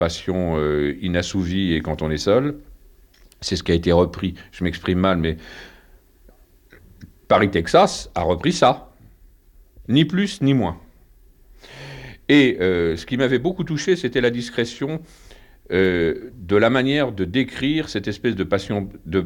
passion inassouvie et quand on est seul. C'est ce qui a été repris. Je m'exprime mal, mais Paris, Texas a repris ça. Ni plus, ni moins. Et ce qui m'avait beaucoup touché, c'était la discrétion de la manière de décrire cette espèce de passion,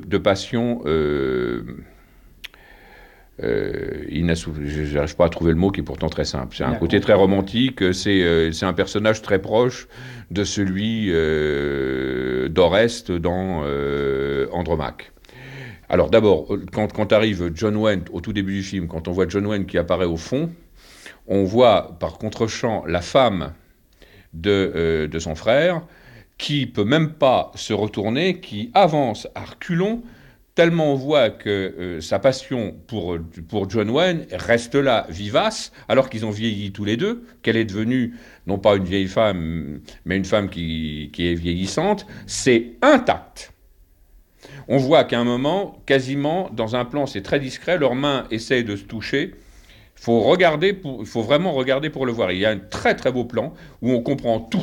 inassouvie. Je n'arrive pas à trouver le mot qui est pourtant très simple. C'est un côté très romantique. C'est un personnage très proche de celui d'Oreste dans Andromaque. Alors d'abord, quand arrive John Wayne au tout début du film, quand on voit John Wayne qui apparaît au fond, on voit par contre-champ la femme de son frère qui peut même pas se retourner, qui avance à reculons, tellement on voit que sa passion pour John Wayne reste là, vivace, alors qu'ils ont vieilli tous les deux, qu'elle est devenue, non pas une vieille femme, mais une femme qui est vieillissante, c'est intact. On voit qu'à un moment, quasiment, dans un plan, c'est très discret, leurs mains essayent de se toucher. Il faut vraiment regarder pour le voir. Il y a un très très beau plan où on comprend tout.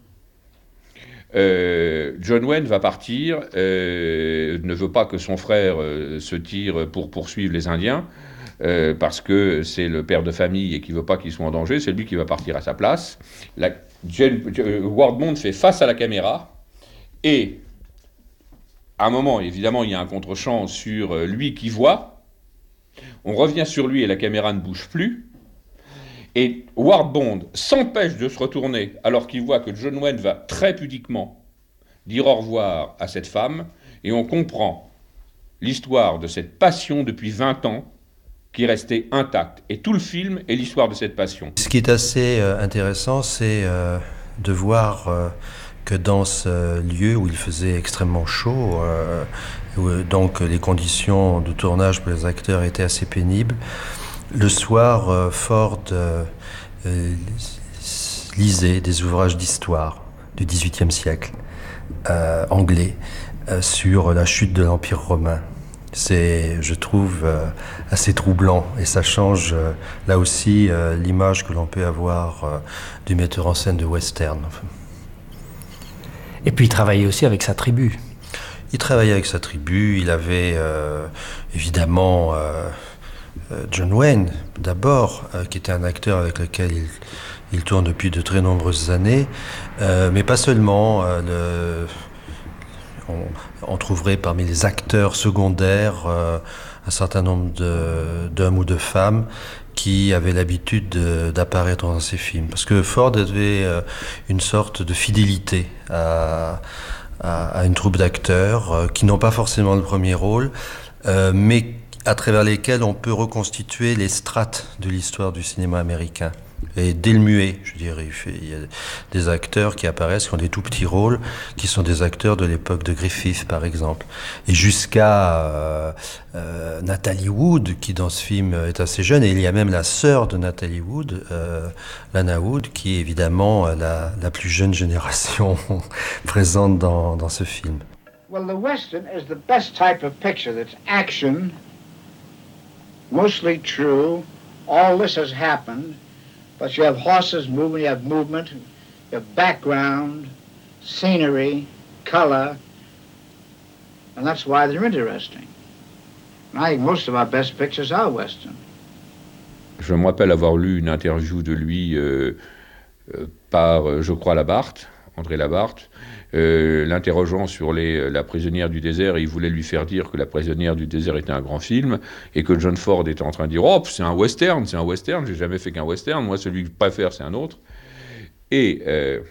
John Wayne va partir, ne veut pas que son frère se tire pour poursuivre les Indiens, parce que c'est le père de famille et qu'il ne veut pas qu'ils soient en danger. C'est lui qui va partir à sa place. Ward Bond fait face à la caméra et à un moment, évidemment, il y a un contre-champ sur lui qui voit. On revient sur lui et la caméra ne bouge plus. Et Ward Bond s'empêche de se retourner alors qu'il voit que John Wayne va très pudiquement dire au revoir à cette femme. Et on comprend l'histoire de cette passion depuis 20 ans qui est restée intacte. Et tout le film est l'histoire de cette passion. Ce qui est assez intéressant, c'est de voir que dans ce lieu où il faisait extrêmement chaud, donc les conditions de tournage pour les acteurs étaient assez pénibles, le soir, Ford lisait des ouvrages d'histoire du XVIIIe siècle, anglais, sur la chute de l'Empire romain. C'est, je trouve, assez troublant et ça change là aussi l'image que l'on peut avoir du metteur en scène de western. Et puis il travaillait aussi avec sa tribu. Il travaillait avec sa tribu, il avait évidemment John Wayne d'abord, qui était un acteur avec lequel il tourne depuis de très nombreuses années, mais pas seulement. On trouverait parmi les acteurs secondaires un certain nombre d'hommes ou de femmes qui avaient l'habitude d'apparaître dans ces films. Parce que Ford avait une sorte de fidélité à une troupe d'acteurs qui n'ont pas forcément le premier rôle, mais à travers lesquels on peut reconstituer les strates de l'histoire du cinéma américain. Et dès le muet, je dirais, il y a des acteurs qui apparaissent, qui ont des tout petits rôles, qui sont des acteurs de l'époque de Griffith, par exemple. Et jusqu'à Natalie Wood, qui dans ce film est assez jeune, et il y a même la sœur de Natalie Wood, Lana Wood, qui est évidemment la plus jeune génération présente dans ce film. Well, the Western is the best type of picture that's action, mostly true, all this has happened. But you have horses moving, you have movement, you have background, scenery, color, and that's why they're interesting. And I think most of our best pictures are Western. Je me rappelle avoir lu une interview de lui par, je crois, André Labarthe, l'interrogeant sur la prisonnière du désert, et il voulait lui faire dire que la prisonnière du désert était un grand film, et que John Ford était en train de dire « Oh, c'est un western, j'ai jamais fait qu'un western, moi celui que je préfère c'est un autre ». Et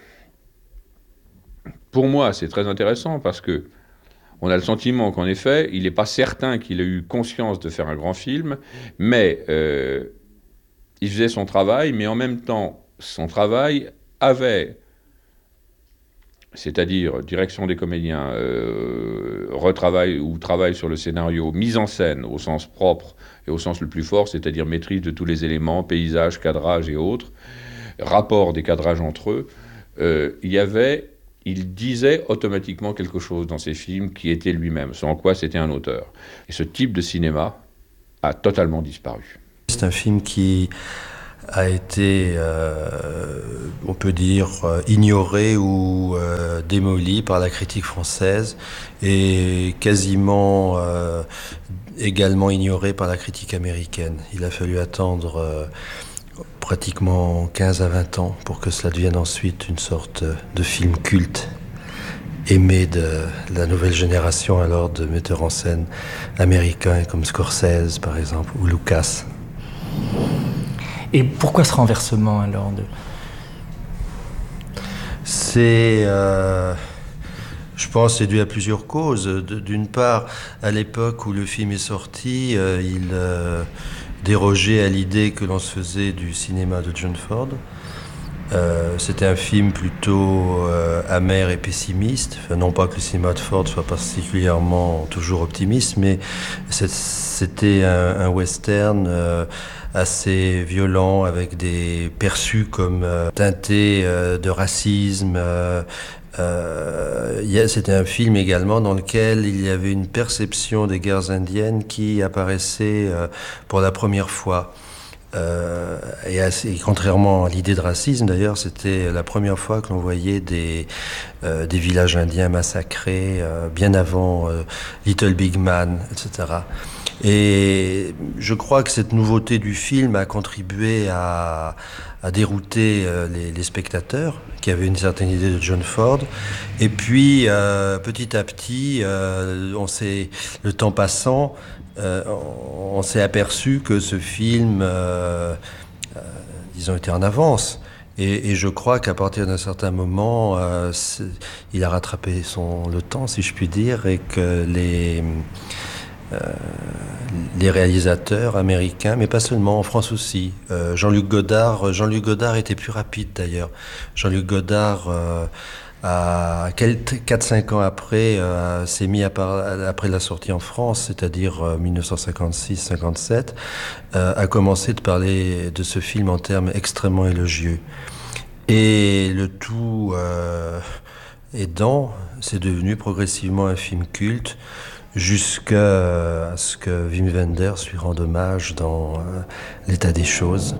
pour moi c'est très intéressant parce que on a le sentiment qu'en effet, il n'est pas certain qu'il ait eu conscience de faire un grand film, mais il faisait son travail, mais en même temps, son travail avait... c'est-à-dire direction des comédiens, travail sur le scénario, mise en scène au sens propre et au sens le plus fort, c'est-à-dire maîtrise de tous les éléments, paysage, cadrage et autres, rapport des cadrages entre eux, il disait automatiquement quelque chose dans ses films qui était lui-même, sans quoi c'était un auteur. Et ce type de cinéma a totalement disparu. C'est un film qui a été, on peut dire, ignoré ou démoli par la critique française et quasiment également ignoré par la critique américaine. Il a fallu attendre pratiquement 15 à 20 ans pour que cela devienne ensuite une sorte de film culte, aimé de la nouvelle génération alors de metteurs en scène américains comme Scorsese par exemple ou Lucas. Et pourquoi ce renversement alors C'est, je pense, c'est dû à plusieurs causes. D'une part, à l'époque où le film est sorti, il dérogeait à l'idée que l'on se faisait du cinéma de John Ford. C'était un film plutôt amer et pessimiste. Enfin, non pas que le cinéma de Ford soit particulièrement toujours optimiste, mais c'était un western assez violent, avec des perçus comme teintés de racisme. C'était un film également dans lequel il y avait une perception des guerres indiennes qui apparaissait pour la première fois. Et contrairement à l'idée de racisme, d'ailleurs, c'était la première fois que l'on voyait des villages indiens massacrés, bien avant Little Big Man, etc. Et je crois que cette nouveauté du film a contribué à dérouter les spectateurs qui avaient une certaine idée de John Ford. Et puis, petit à petit, le temps passant, on s'est aperçu que ce film, disons, était en avance. Et je crois qu'à partir d'un certain moment, il a rattrapé le temps, si je puis dire, et que les réalisateurs américains, mais pas seulement, en France aussi. Jean-Luc Godard était plus rapide d'ailleurs. Jean-Luc Godard, 4-5 ans après, s'est mis après la sortie en France, c'est-à-dire 1956-57, a commencé de parler de ce film en termes extrêmement élogieux. Et le tout aidant, c'est devenu progressivement un film culte, jusqu'à ce que Wim Wenders lui rende hommage dans l'état des choses.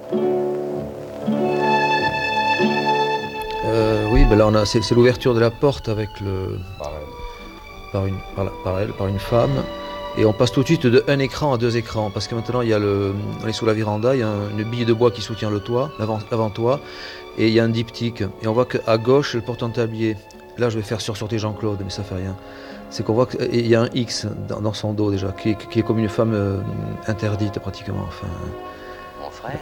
Oui, ben là c'est l'ouverture de la porte avec par une femme, et on passe tout de suite de un écran à deux écrans, parce que maintenant on est sous la véranda, il y a une bille de bois qui soutient le toit, l'avant-toit, et il y a un diptyque, et on voit qu'à gauche le porte-entablier. Là je vais faire sursauter Jean-Claude, mais ça fait rien. C'est qu'on voit qu'il y a un X dans son dos déjà, qui est comme une femme interdite pratiquement. Enfin, mon frère.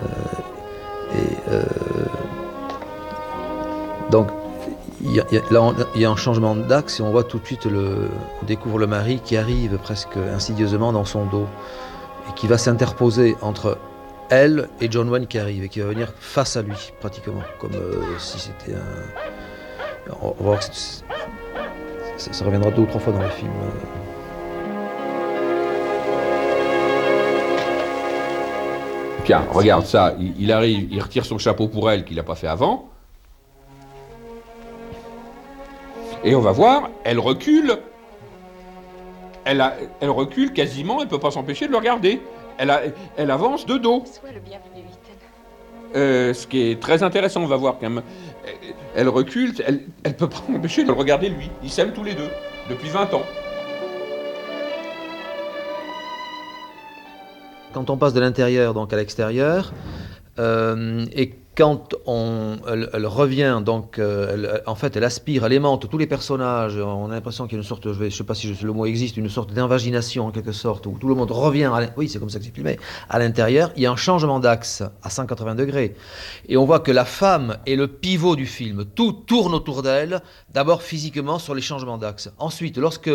Donc il y a un changement d'axe et on voit tout de suite on découvre le mari qui arrive presque insidieusement dans son dos et qui va s'interposer entre elle et John Wayne qui arrive et qui va venir face à lui pratiquement, comme si c'était un... On va voir que ça reviendra 2 ou 3 fois dans le film. Tiens, regarde ça, il arrive, il retire son chapeau pour elle qu'il n'a pas fait avant. Et on va voir, elle recule. Elle recule quasiment, elle ne peut pas s'empêcher de le regarder. Elle avance de dos. Sois le bienvenu, Ethan. Ce qui est très intéressant, on va voir quand même. Elle recule, elle ne peut pas s'empêcher de le regarder lui. Ils s'aiment tous les deux, depuis 20 ans. Quand on passe de l'intérieur donc à l'extérieur, et quand elle revient, donc en fait elle aspire, elle aimante tous les personnages, on a l'impression qu'il y a une sorte, je ne sais pas si le mot existe, une sorte d'invagination en quelque sorte, où tout le monde revient, oui c'est comme ça que c'est filmé, à l'intérieur, il y a un changement d'axe à 180 degrés. Et on voit que la femme est le pivot du film, tout tourne autour d'elle, d'abord physiquement sur les changements d'axe. Ensuite, lorsque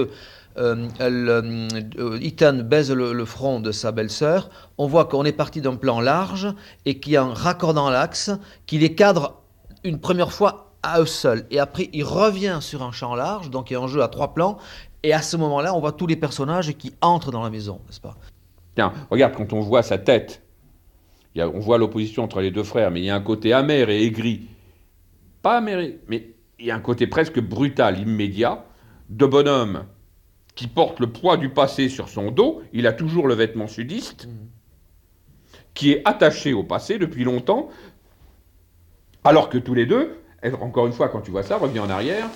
Ethan baise le front de sa belle-sœur, on voit qu'on est parti d'un plan large et qu'il y a un raccord dans l'axe qui les cadre une première fois à eux seuls. Et après, il revient sur un champ large, donc il y a un jeu à 3 plans. Et à ce moment-là, on voit tous les personnages qui entrent dans la maison, n'est-ce pas? Tiens, regarde, quand on voit sa tête, on voit l'opposition entre les 2 frères, mais il y a un côté amer et aigri. Pas amer, mais il y a un côté presque brutal, immédiat, de bonhomme qui porte le poids du passé sur son dos. Il a toujours le vêtement sudiste. qui est attaché au passé depuis longtemps, alors que tous les deux, encore une fois, quand tu vois ça, reviens en arrière.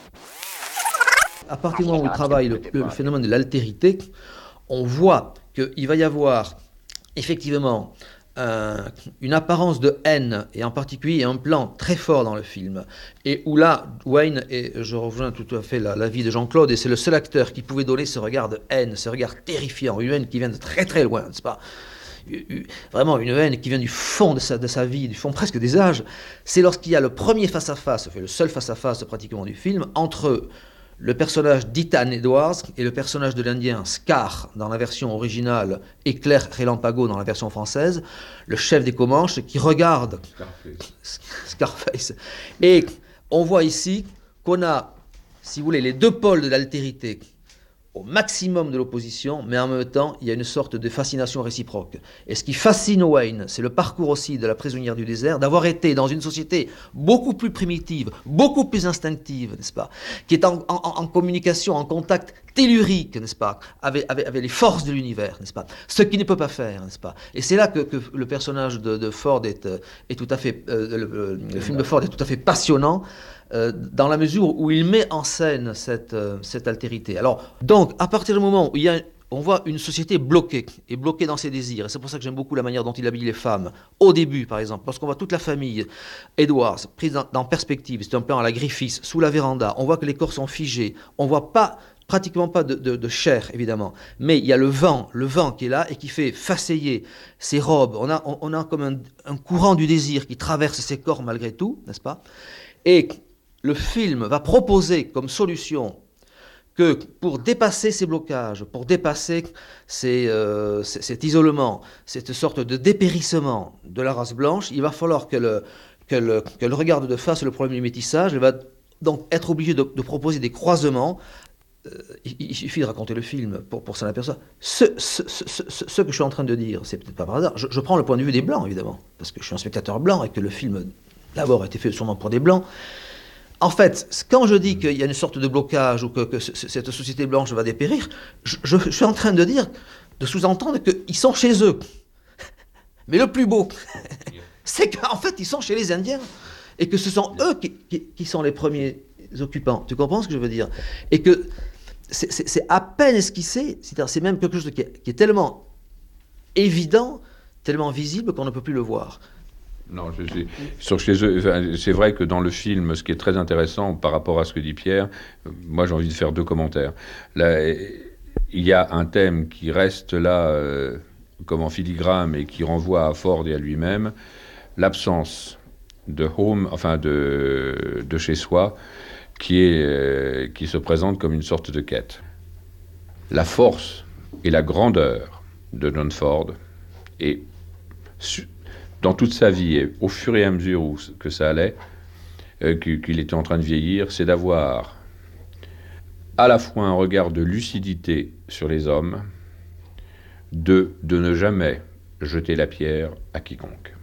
À partir du moment où il travaille le phénomène de l'altérité, on voit qu'il va y avoir effectivement une apparence de haine, et en particulier un plan très fort dans le film, et où là, Wayne, et je rejoins tout à fait l'avis de Jean-Claude, et c'est le seul acteur qui pouvait donner ce regard de haine, ce regard terrifiant, une haine qui vient de très très loin, n'est-ce pas ? Vraiment une haine qui vient du fond de sa vie, du fond presque des âges, c'est lorsqu'il y a le premier face-à-face, le seul face-à-face pratiquement du film, entre le personnage d'Ethan Edwards et le personnage de l'Indien Scar dans la version originale et Claire Relampago dans la version française, le chef des Comanches qui regarde Scarface. Et on voit ici qu'on a, si vous voulez, les deux pôles de l'altérité au maximum de l'opposition, mais en même temps, il y a une sorte de fascination réciproque. Et ce qui fascine Wayne, c'est le parcours aussi de la prisonnière du désert, d'avoir été dans une société beaucoup plus primitive, beaucoup plus instinctive, n'est-ce pas, qui est en communication, en contact tellurique, n'est-ce pas, avec les forces de l'univers, n'est-ce pas, ce qu'il ne peut pas faire, n'est-ce pas. Et c'est là que le personnage de Ford est tout à fait, le film de Ford est tout à fait passionnant, dans la mesure où il met en scène cette altérité. Alors, donc, à partir du moment où on voit une société bloquée dans ses désirs, et c'est pour ça que j'aime beaucoup la manière dont il habille les femmes, au début par exemple, lorsqu'on voit toute la famille Edwards prise dans perspective, c'est un plan à la Griffiths, sous la véranda, on voit que les corps sont figés, on voit pratiquement pas de chair évidemment, mais il y a le vent qui est là et qui fait faceiller ses robes, on a comme un courant du désir qui traverse ses corps malgré tout, n'est-ce pas? Et le film va proposer comme solution que pour dépasser ces blocages, pour dépasser cet isolement, cette sorte de dépérissement de la race blanche, il va falloir qu'elle regarde de face le problème du métissage. Elle va donc être obligée de proposer des croisements. Il suffit de raconter le film pour s'en apercevoir. Ce que je suis en train de dire, c'est peut-être pas par hasard. Je prends le point de vue des Blancs, évidemment, parce que je suis un spectateur blanc et que le film, d'abord, a été fait sûrement pour des Blancs. En fait, quand je dis qu'il y a une sorte de blocage ou que cette société blanche va dépérir, je suis en train de dire, de sous-entendre qu'ils sont chez eux. Mais le plus beau, c'est qu'en fait, ils sont chez les Indiens et que ce sont eux qui sont les premiers occupants. Tu comprends ce que je veux dire? Et que c'est à peine esquissé, c'est même quelque chose qui est tellement évident, tellement visible qu'on ne peut plus le voir. Non, c'est vrai que dans le film, ce qui est très intéressant par rapport à ce que dit Pierre, moi j'ai envie de faire deux commentaires. Là, il y a un thème qui reste là comme en filigrane et qui renvoie à Ford et à lui-même, l'absence de home, enfin de chez soi, qui se présente comme une sorte de quête. La force et la grandeur de John Ford est dans toute sa vie, et au fur et à mesure que ça allait, qu'il était en train de vieillir, c'est d'avoir à la fois un regard de lucidité sur les hommes, de ne jamais jeter la pierre à quiconque.